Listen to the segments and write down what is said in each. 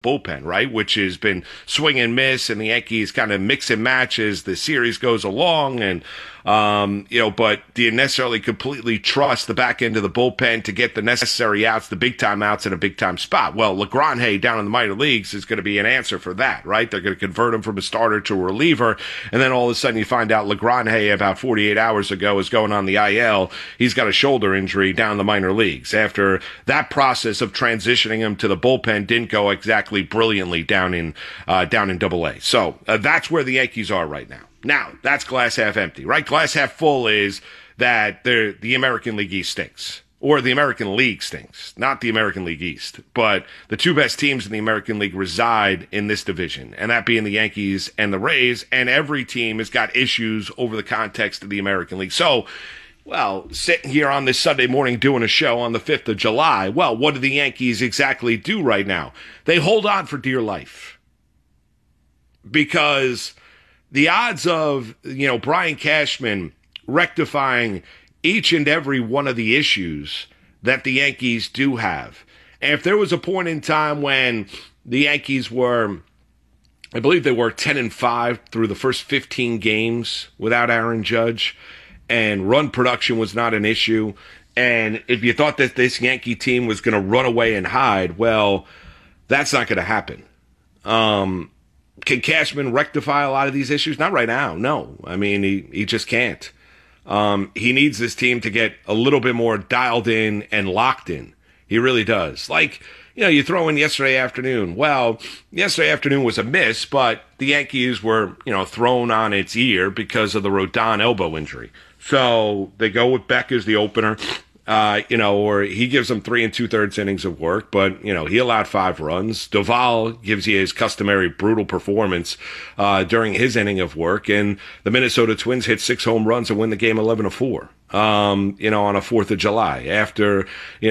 bullpen, right? Which has been swing and miss, and the Yankees kind of mix and match as the series goes along. And, but do you necessarily completely trust the back end of the bullpen to get the necessary outs, the big time outs in a big time spot? Well, LaGrange down in the minor leagues is going to be an answer for that, right? They're going to convert him from a starter to a reliever. And then all of a sudden you find out LaGrange about 48 hours ago is going on the IL. He's got a shoulder injury down in the minor leagues after that process of transitioning him to the bullpen didn't go exactly brilliantly down in Double-A. So that's where the Yankees are right now. Now, that's glass half empty, right? Glass half full is that the American League East stinks. Or the American League stinks. Not the American League East. But the two best teams in the American League reside in this division. And that being the Yankees and the Rays. And every team has got issues over the context of the American League. So, well, sitting here on this Sunday morning doing a show on the 5th of July, well, what do the Yankees exactly do right now? They hold on for dear life. Because the odds of, Brian Cashman rectifying each and every one of the issues that the Yankees do have. And if there was a point in time when the Yankees were, I believe they were 10-5 through the first 15 games without Aaron Judge, and run production was not an issue, and if you thought that this Yankee team was going to run away and hide, well, that's not going to happen. Can Cashman rectify a lot of these issues? Not right now, no. I mean, he just can't. He needs this team to get a little bit more dialed in and locked in. He really does. Like, you throw in yesterday afternoon. Well, yesterday afternoon was a miss, but the Yankees were, thrown on its ear because of the Rodon elbow injury. So they go with Beck as the opener. Or he gives them 3 2/3 innings of work, but, he allowed 5 runs. Duvall gives you his customary brutal performance, during his inning of work. And the Minnesota Twins hit 6 home runs and win the game 11-4. On a 4th of July after,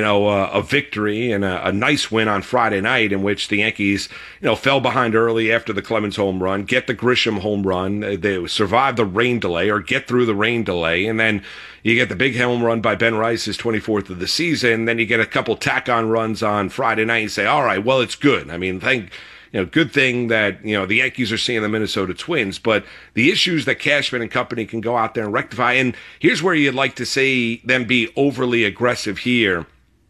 a victory and a nice win on Friday night in which the Yankees, fell behind early after the Clemens home run, get the Grisham home run, they survive the rain delay or get through the rain delay. And then you get the big home run by Ben Rice, his 24th of the season. Then you get a couple tack-on runs on Friday night. You say, all right, well, it's good. I mean, good thing that, the Yankees are seeing the Minnesota Twins, but the issues that Cashman and company can go out there and rectify. And here's where you'd like to see them be overly aggressive here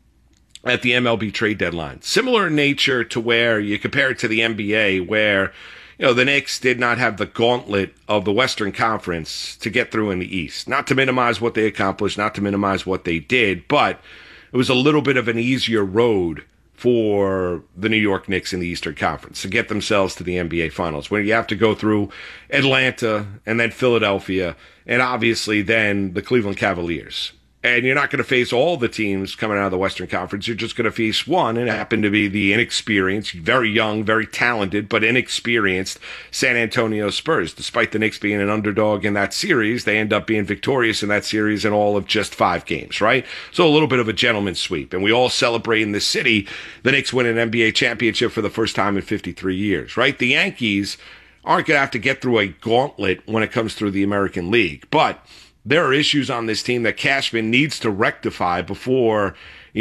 at the MLB trade deadline. Similar in nature to where you compare it to the NBA, where, the Knicks did not have the gauntlet of the Western Conference to get through in the East. Not to minimize what they accomplished, not to minimize what they did, but it was a little bit of an easier road for the New York Knicks in the Eastern Conference to get themselves to the NBA Finals, where you have to go through Atlanta and then Philadelphia and obviously then the Cleveland Cavaliers. And you're not going to face all the teams coming out of the Western Conference. You're just going to face one, and it happened to be the inexperienced, very young, very talented, but inexperienced San Antonio Spurs. Despite the Knicks being an underdog in that series, they end up being victorious in that series in all of just 5 games, right? So a little bit of a gentleman's sweep. And we all celebrate in this city the Knicks win an NBA championship for the first time in 53 years, right? The Yankees aren't going to have to get through a gauntlet when it comes through the American League, but there are issues on this team that Cashman needs to rectify before,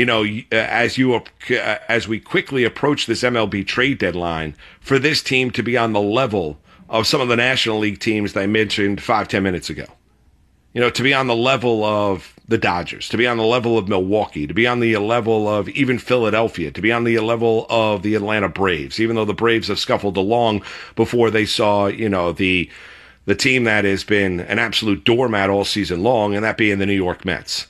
as we quickly approach this MLB trade deadline, for this team to be on the level of some of the National League teams that I mentioned 5-10 minutes ago. To be on the level of the Dodgers, to be on the level of Milwaukee, to be on the level of even Philadelphia, to be on the level of the Atlanta Braves, even though the Braves have scuffled along before they saw, the team that has been an absolute doormat all season long, and that being the New York Mets.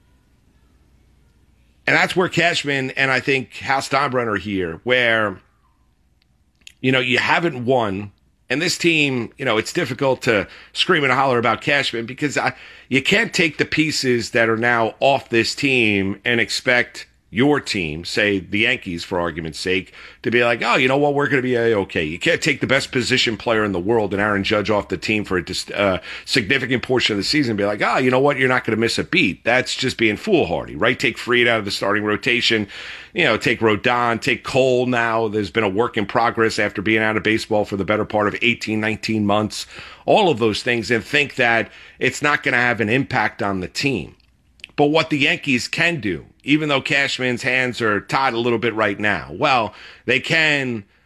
And that's where Cashman and I think Hal Steinbrenner are here, where, you haven't won. And this team, it's difficult to scream and holler about Cashman because you can't take the pieces that are now off this team and expect your team, say the Yankees for argument's sake, to be like, oh, you know what, we're going to be A-okay. You can't take the best position player in the world and Aaron Judge off the team for a significant portion of the season and be like, oh, you know what, you're not going to miss a beat. That's just being foolhardy, right? Take Fried out of the starting rotation, take Rodon, take Cole now. There's been a work in progress after being out of baseball for the better part of 18, 19 months. All of those things, and think that it's not going to have an impact on the team. But what the Yankees can do even though Cashman's hands are tied a little bit right now? Well, they can